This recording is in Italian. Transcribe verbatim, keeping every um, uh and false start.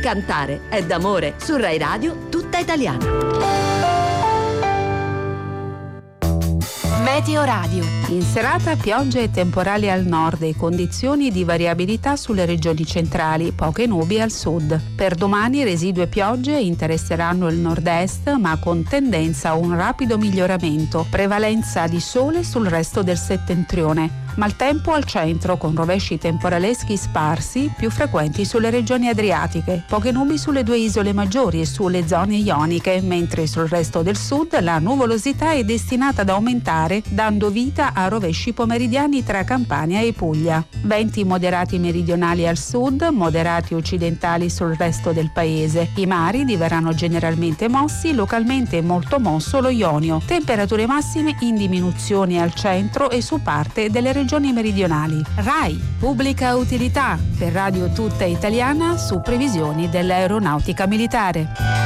Cantare è d'amore su Rai Radio tutta italiana. Meteo Radio. In serata piogge e temporali al nord e condizioni di variabilità sulle regioni centrali, poche nubi al sud. Per domani residue piogge interesseranno il nord-est, ma con tendenza a un rapido miglioramento, prevalenza di sole sul resto del settentrione. Maltempo al centro con rovesci temporaleschi sparsi, più frequenti sulle regioni adriatiche, poche nubi sulle due isole maggiori e sulle zone ioniche, mentre sul resto del sud la nuvolosità è destinata ad aumentare, dando vita a rovesci pomeridiani tra Campania e Puglia. Venti moderati meridionali al sud, moderati occidentali sul resto del paese. I mari diverranno generalmente mossi, localmente molto mosso lo Ionio. Temperature massime in diminuzione al centro e su parte delle regioni meridionali. RAI, pubblica utilità, per Radio Tutta Italiana su previsioni dell'aeronautica militare.